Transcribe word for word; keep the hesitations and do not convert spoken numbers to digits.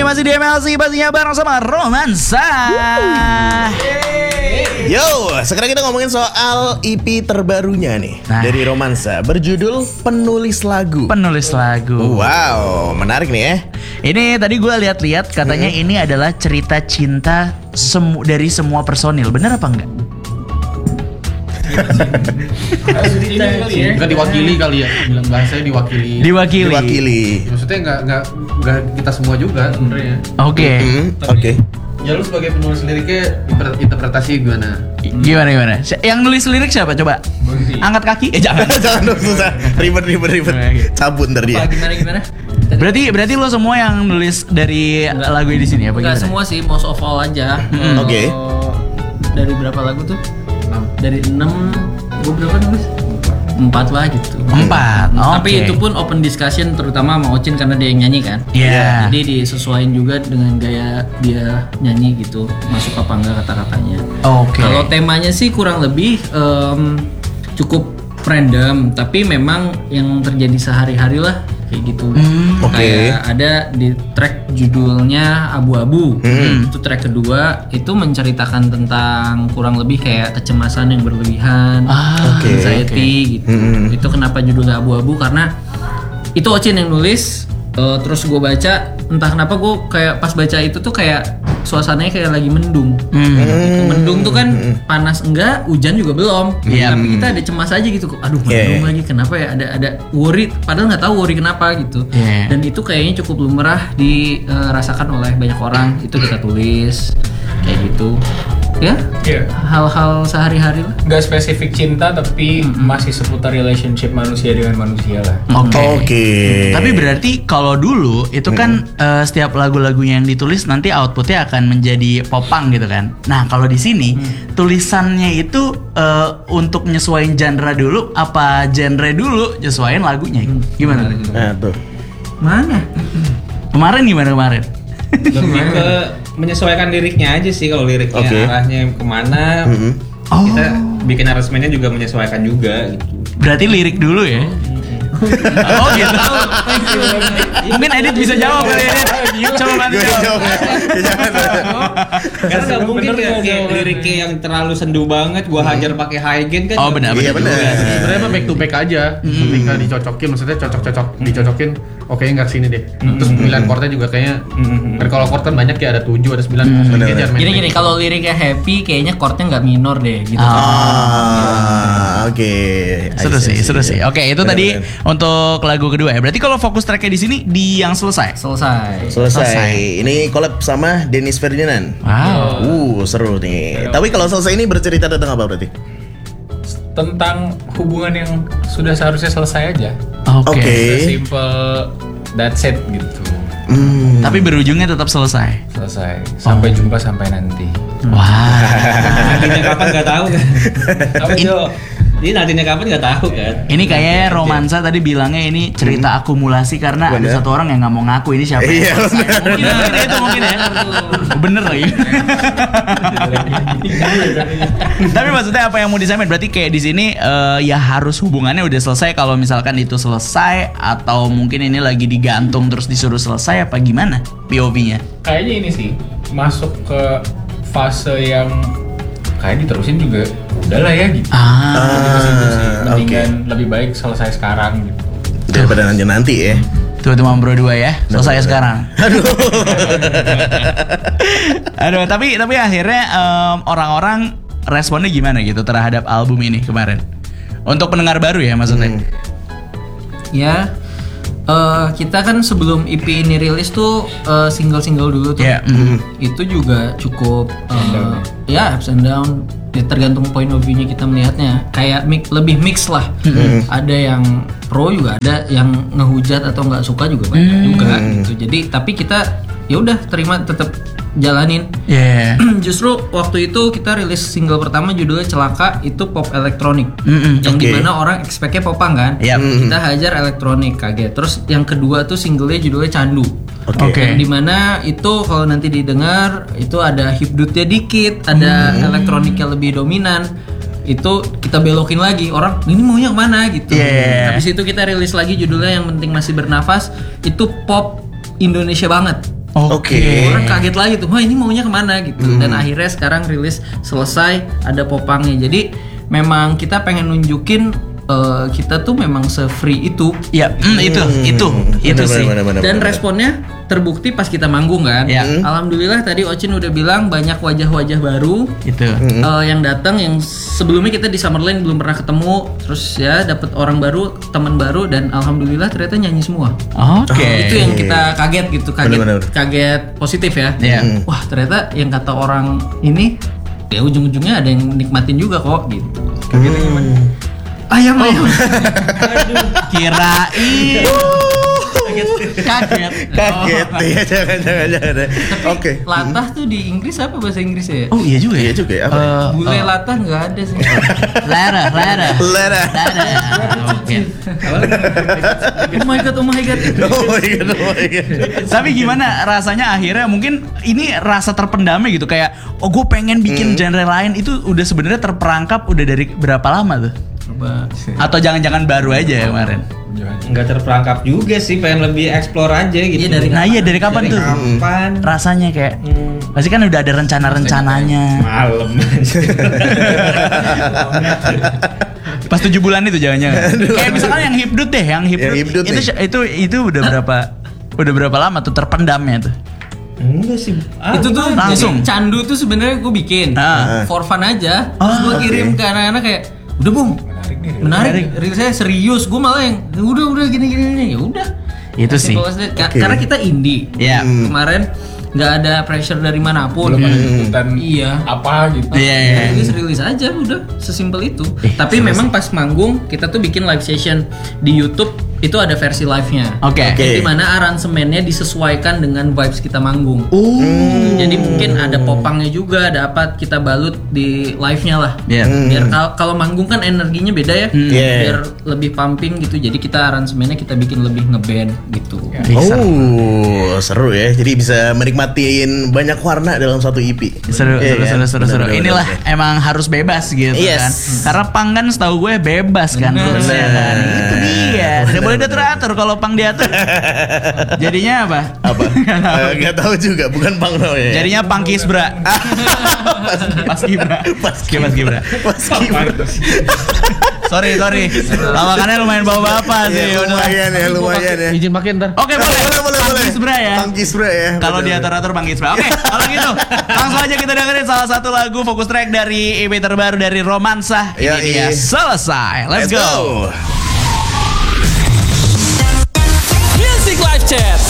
masih di M L C pastinya bareng sama Romansa. Yo, sekarang kita ngomongin soal E P terbarunya nih nah. dari Romansa berjudul Penulis Lagu. Penulis lagu. Wow, menarik nih ya. Ini tadi gue lihat-lihat katanya hmm. ini adalah cerita cinta semu dari semua personil. Benar apa enggak? Enggak diwakili kali ya, bilang bahasanya diwakili. Diwakili. Diwakili. Maksudnya enggak enggak enggak kita semua juga sebenarnya. Oke. Okay. Hmm, Oke. Okay. Ya lu sebagai penulis liriknya interpretasi gimana? Gimana gimana? Yang nulis lirik siapa coba? Bunti. Angkat kaki? Eh jangan. Jangan dong, susah. Ribet ribet ribet. Cabut ntar dia. Apa, gimana gimana? Berarti berarti lo semua yang nulis dari Enggak. lagu di sini apa Enggak gimana? semua sih, most of all aja. Hmm. Oke. Okay. Dari berapa lagu tuh? enam. Dari enam, gue berapa nulis? Empat lah gitu. Empat. Hmm, Oke. Tapi itu pun open discussion terutama sama Ocin karena dia yang nyanyi kan. Iya. Yeah. Jadi disesuaikan juga dengan gaya dia nyanyi gitu, masuk apa enggak kata-katanya. Oke. Kalau temanya sih kurang lebih um, cukup random, tapi memang yang terjadi sehari-hari lah kayak gitu. Hmm, oke. Kayak ada di track judulnya Abu-Abu. Hmm. Itu track kedua itu menceritakan tentang kurang lebih kayak kecemasan yang berlebihan, Ah, oke, anxiety oke. gitu. Hmm. Itu kenapa judulnya Abu-Abu karena itu Ocin yang nulis. Uh, terus gue baca, entah kenapa gue kayak pas baca itu tuh kayak suasananya kayak lagi mendung. Hmm. Gitu. Mendung tuh kan panas enggak, hujan juga belum. Iya. Tapi kita ada cemas aja gitu. Aduh, mendung Yeah. lagi. Kenapa ya? Ada ada worry. Padahal nggak tahu worry kenapa gitu. Yeah. Dan itu kayaknya cukup lumrah dirasakan oleh banyak orang. Itu kita tulis kayak gitu. Ya, Iya. hal-hal sehari-hari lah. Nggak spesifik cinta tapi masih seputar relationship manusia dengan manusia lah. Oke. Oke. Tapi berarti kalau dulu itu kan eh, setiap lagu-lagunya yang ditulis nanti outputnya akan menjadi popang gitu kan. Nah kalau di sini tulisannya itu eh, untuk nyesuaiin genre dulu apa genre dulu nyesuaiin lagunya? Gimana? Nah tuh. Mana? Kemarin gimana kemarin? Lebih ke menyesuaikan liriknya aja sih, kalau liriknya Oke. arahnya kemana. Mm-hmm. Oh. Kita bikin aransemennya juga menyesuaikan juga gitu. Berarti lirik dulu ya? Oh gitu. Mungkin Edit bisa jawab kali Edit. Coba bantu Gue jawab. jawab. Jangan. Karena nggak mungkin kayak, kayak liriknya yang terlalu sendu banget gua hajar pakai high gain kan. Oh benar Iya benar. benar. Sebenarnya mah back to back aja. Ketika dicocokin, maksudnya cocok-cocok dicocokin. Oke, nggak kesini deh. Terus pemilihan chordnya juga kayaknya. Dan kalau chord kan banyak ya, ada tujuh, ada sembilan. benar, Kayaknya benar. jangan main Gini back. gini, kalau liriknya happy kayaknya chordnya nggak minor deh gitu. Ah, oke. Seru I see, sih, I see. seru sih. Oke, itu Benar, tadi benar. untuk lagu kedua ya. Berarti kalau fokus tracknya di sini di yang selesai. Selesai. Selesai. Selesai. Ini collab sama Dennis Ferdinand. Wow. Uh, seru nih. Tapi kalau selesai ini bercerita tentang apa berarti? Tentang hubungan yang sudah seharusnya selesai aja. Oke. Oke. Simple, that's it gitu. Hmm. Tapi berujungnya tetap selesai. Selesai. Sampai jumpa sampai nanti. Wah. Nantinya kapan nggak tahu kan? Apa In- Jo? Ini nantinya kapan nggak tahu kan? Ini kayaknya Romansa tadi bilangnya ini cerita akumulasi karena ada Bener. satu orang yang nggak mau ngaku ini siapa. Iya, yang selesai. Mungkin, mungkin itu mungkin ya. Bener lagi. Tapi maksudnya apa yang mau disampaikan? Berarti kayak di sini eh, ya harus hubungannya udah selesai. Kalau misalkan itu selesai atau mungkin ini lagi digantung terus disuruh selesai apa gimana P O V-nya? Kayaknya ini sih masuk ke fase yang kayak diterusin juga udahlah ya gitu. Ah. Lebih ke situ sih. Ah, Mendingan lebih baik selesai sekarang gitu. Daripada nanti nanti ya. Tuh tuh Bro dua ya, selesai sekarang. Aduh. Aduh, tapi tapi akhirnya em, orang-orang responnya gimana gitu terhadap album ini kemarin? Untuk pendengar baru ya maksudnya. Hmm. Ya, eh, kita kan sebelum E P ini rilis tuh eh, single-single dulu tuh. Ya, mm. Itu juga cukup eh, ya ups and down. Ya, tergantung point of view-nya kita melihatnya. Kayak mix, lebih mix lah. Ada yang pro juga, ada yang ngehujat atau nggak suka juga banyak juga gitu. Jadi tapi kita ya udah terima, tetap jalanin. Yeah. Justru waktu itu kita rilis single pertama judulnya Celaka, itu pop elektronik. Mm-mm, Yang oke. dimana orang expect-nya popang kan. Yap. Kita hajar elektronik kaget. Terus yang kedua tuh singlenya judulnya Candu. Oke. Oke. Yang dimana itu kalau nanti didengar itu ada hipdutnya dikit, ada elektroniknya lebih dominan. Itu kita belokin lagi, orang ini maunya kemana gitu. Yeah. Habis itu kita rilis lagi judulnya Yang Penting Masih Bernafas. Itu pop Indonesia banget. Oke. Orang kaget lagi tuh, wah ini maunya kemana gitu. Dan akhirnya sekarang rilis selesai, ada popangnya. Jadi memang kita pengen nunjukin uh, kita tuh memang se-free itu. Ya, mm, itu, itu, itu Bener, sih. bener, bener, Dan bener. responnya terbukti pas kita manggung kan. Ya. Alhamdulillah tadi Ocin udah bilang banyak wajah-wajah baru Itu. uh, yang datang yang sebelumnya kita di Summerland belum pernah ketemu. Terus ya dapat orang baru, teman baru, dan alhamdulillah ternyata nyanyi semua. Oke. Itu yang kita kaget gitu, kaget Bener-bener. kaget positif ya. Iya. Wah ternyata yang kata orang ini ya ujung-ujungnya ada yang nikmatin juga kok gitu. Kagetnya gimana? Ayam ayam. Aduh, Kirain. Kaget. Kaget Oh. ya, jangan jangan jangan. Oke. Latah tuh di Inggris apa bahasa Inggrisnya ya? Oh iya juga ya. Iya juga ya. Apa? ya? Eh, Bule latah nggak ada sih. Lara, Lara. Lera. Lara. Oke. Oh my god, oh my god. Oh my god, oh my god. Tapi gimana rasanya akhirnya mungkin ini rasa terpendamnya gitu kayak oh gue pengen bikin genre lain itu udah sebenarnya terperangkap udah dari berapa lama tuh? Coba. Atau jangan-jangan baru aja ya kemarin? Nggak terperangkap juga sih, pengen lebih explore aja gitu. Iya, dari Nah iya dari kapan Dari tuh? kapan? Rasanya kayak pasti kan udah ada rencana-rencananya. Malam. Pas tujuh bulan itu jangan-jangan. Kayak misalkan yang hipdut deh, yang hipdut, Yang hipdut itu, nih. itu itu udah berapa udah berapa lama tuh terpendamnya tuh? Enggak sih. Ah, Itu tuh langsung. jadi candu tuh sebenarnya gue bikin Ah. for fun aja. Terus Ah, gue oke. kirim ke anak-anak kayak, udah bung, menarik, real saya serius. Gue malah yang udah udah gini gini gini. Ya udah. Itu sih. Simple as that. Ka- Oke. Karena kita indie. Iya. Kemarin nggak ada pressure dari manapun. belum ada tuntutan Iya. apa gitu. Iya, iya. Rilis rilis aja udah sesimpel itu. Eh, Tapi memang pas manggung kita tuh bikin live session di YouTube itu ada versi live-nya. Oke. Oke. Di mana aransemennya disesuaikan dengan vibes kita manggung. Oh. Jadi mungkin ada popangnya juga, ada apa kita balut di live-nya lah. Iya. Biar kal- kalau manggung kan energinya beda ya. Iya. Biar lebih pumping gitu. Jadi kita aransemennya kita bikin lebih ngeband gitu. Bisa. Oh, seru ya. Jadi bisa menikmatiin banyak warna dalam satu E P. Seru, Iya seru, kan? seru, seru, seru. Bener, bener, Inilah bener. emang harus bebas gitu Yes. kan. Karena pang kan setahu gue bebas kan Bener. rules-nya kan. Itu dia. Tidak boleh diatur-atur kalau pang diatur. Jadinya apa? Apa? Eh, Nggak tahu juga, bukan Bang namanya. Jadinya pang kisbra. Pas kibra. Pas kibra. Pas gimana? Sorry, sorry. Lawakannya lumayan bawa bapak sih. Ya, Udah. lumayan ya, lumayan ya. Izin pakai ntar. Oke, boleh. Boleh, boleh, Pang boleh. kisbra ya. Pang kisbra ya. Kalau Betul. diatur-atur Bang Kisbra. Oke, kalau gitu langsung aja kita dengerin salah satu lagu fokus track dari E P terbaru dari Romansa. Ini Yoi. dia Selesai. Let's, Let's go. go. Music Live Chat